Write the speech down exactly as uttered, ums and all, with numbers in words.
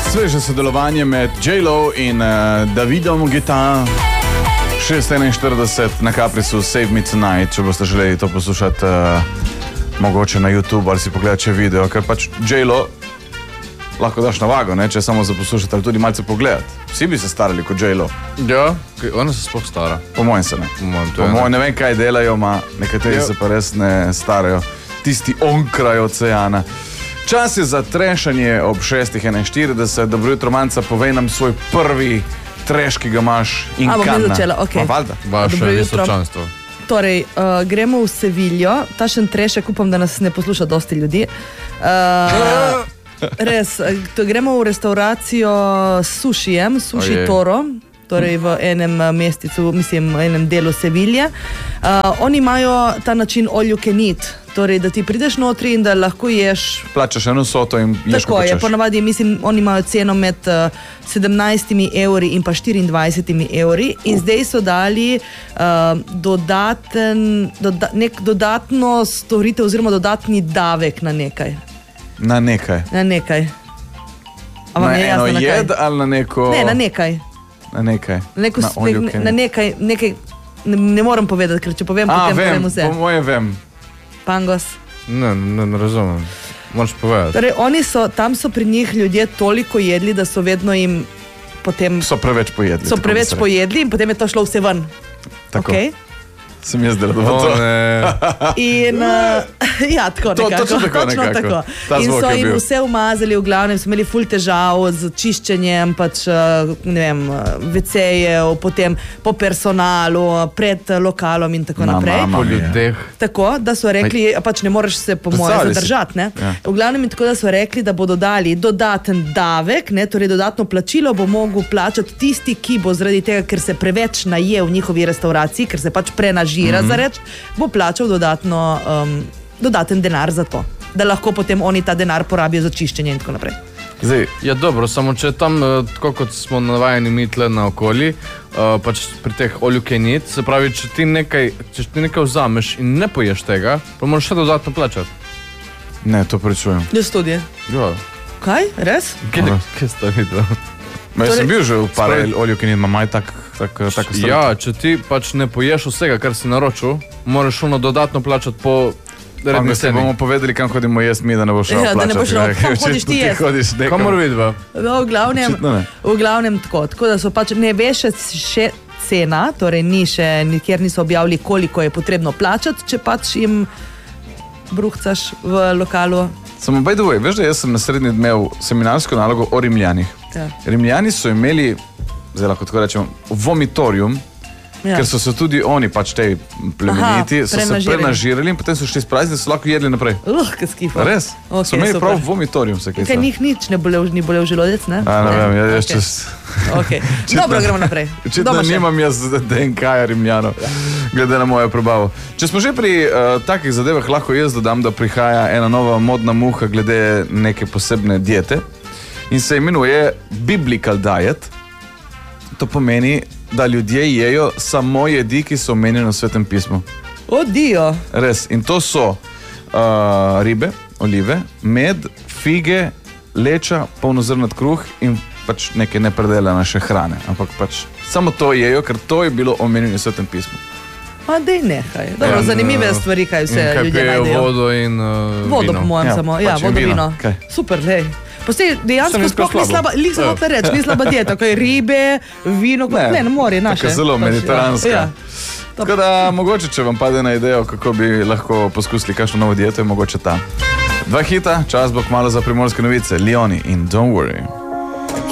Sveže sodelovanje med J-Lo in uh, Davidom Guetta. šest enainštirideset na Caprisu Save Me Tonight, če boste želeli to poslušati uh, mogoče na YouTube ali si pogledati če video, ker pač J-Lo lahko daš na vago, ne, če samo za poslušati ali tudi malce pogledati. Vsi bi se starali kot J-Lo. Ja, ona se sploh stara. Po mojem se ne. Po mojem, po mojem ne vem, kaj delajo, ma nekateri se pa res ne starajo. Tisti onkraj oceana. Čas je za trešanje ob šestih enainštirideset. Dobro jutro, Manca, povej nam svoj prvi treš, ki ga imaš in A, bom kanna. začela, okej. Ma, valjda. Vaše visočanstvo. Torej, uh, gremo v Seviljo. Tašen trešek, upam, da nas ne posluša dosti ljudi. Uh, res, to, gremo v restauracijo s sušijem, Sushi Ojej. Toro, torej v enem mesticu, mislim, v enem delu Sevilje. Uh, oni imajo ta način all you can eat, torej, da ti prideš notri in da lahko ješ. Plačaš eno soto in ješ, Tako je, ponavadi, mislim, oni imajo ceno med uh, sedemnajstimi evri in pa štiriindvajsetimi evri in zdaj so dali uh, dodaten, doda, nek dodatno storitev oziroma dodatni davek na nekaj. Na nekaj. Na nekaj. A vam Na je eno jasno, na kaj? jed ali na neko... Ne, na nekaj. Na nekaj. Na, neko, Na all you ne, can na eat. nekaj, nekaj ne, ne moram povedati, ker če povem, A, potem vem, povem vse. po moje vem. Pangos. Ne, ne, ne razumem. Moraš povedati. Torej, oni so, tam so pri njih ljudje toliko jedli, da so vedno jim potem... So preveč pojedli. So tako preveč bi se reklo. pojedli in potem je to šlo vse ven. Tako. Okay? Sem jaz delal, da bo O, to. ne. In uh, ja, tako To- nekako. točno tako nekako. tako. Ta In zvok so je jim bil. vse umazali, v glavnem so imeli ful težav z čiščenjem, pač, uh, ne vem, vecejev, potem po personalu, pred uh, lokalom in tako Ma, naprej. mama. Po ljudeh. Tako, da so rekli, pač ne moreš se po moje Predstavljaj si. zadržati, ne? Ja. V glavnem in tako, da so rekli, da bodo dali dodaten davek, ne? Torej dodatno plačilo bo mogel plačati tisti, ki bo zaradi tega, ker se preveč naje v njihovi restauraciji, ker se pač prenažira, mm-hmm. za reč, bo plačal dodatno, um, dodaten denar za to, da lahko potem oni ta denar porabijo za čiščenje in tako naprej. Zdaj, Ja, dobro, samo če tam, eh, tako kot smo navajeni mi tle na okoli, uh, pač pri teh all you can eat, se pravi, če ti nekaj, če ti nekaj vzameš in ne poješ tega, pa moraš še dodatno plačati. ne, to prečujem. Jaz tudi. Ja. Kaj? Res? Kje, Dobro. kje sta videla? Ma, jaz Torej- sem bil že v par Spravi- olju, ki nima maj tak, tak, tako stvar. Ja, če ti pač ne poješ vsega, kar si naročil, moraš ono dodatno plačati po Pa redni mi se bomo ceni. povedali, kam hodimo jesti mi, da ne boš šel Ja, da ne plačati. boš šel, ne. kam hodiš Očitno ti jesti? hodiš nekam. Kamor vidva? V glavnem, Očitno ne. v glavnem tako, tako da so pač ne veš še cena, torej ni še nikjer niso objavili, koliko je potrebno plačati, če pač jim bruhcaš v lokalu. Samo by the way, veš, da jaz sem na srednji imel seminarsko nalogo o Rimljanih. Ja. Rimljani so imeli, zdaj lahko tako rečem, vomitorium, Ja. ker so se tudi oni, pač te plemeniti, Aha, so se prenažirali. prenažirali in potem so šli sprazni, da so lahko jedli naprej. Uh, kaj skifa. Res? Okay, so imeli super. prav vomitorium, se Kaj kaj njih nič ne bolel, ni bolel želodec, ne? A, ne vem, jaz okay. čez... Okay. Očitno- Dobro, gremo naprej. Očitno Doma še. nimam jaz D N K-ja Rimljanov, glede na mojo prebavo. Če smo že pri uh, takih zadevah, lahko jaz dodam, da prihaja ena nova modna muha glede neke posebne diete in se imenuje Biblical Diet. To pomeni, da ljudje jejo samo jedi, ki so omenjene v Svetem pismu. Odijo. Res. In to so uh, ribe, olive, med, fige, leča, polnozrnat kruh in pač neke nepredelane še hrane. Ampak pač samo to jejo, ker to je bilo omenjeno v Svetem pismu. Ma dej nehaj. Dobro, In, zanimive uh, stvari, kaj vse In kaj ljudje pijejo najdejo. vodo in uh, Vodo, vino. po mojem, Ja, samo. Ja, pač in vodo, vino. vino. Kaj? Super, lej. Posej, Sem dejansko jaz sploh ni slabo. slaba, lik se Ja. hoče reči, ni slaba dieta, kaj ribe, vino, ne, ne, ne more, naše. Tako zelo Pač, mediteranska. Ja. Tako da mogoče, če vam pade na idejo, kako bi lahko poskusili kakšno novo dieto, je mogoče ta. Dva hita, čas bo kmalu za primorske novice. Leoni in Don't Worry.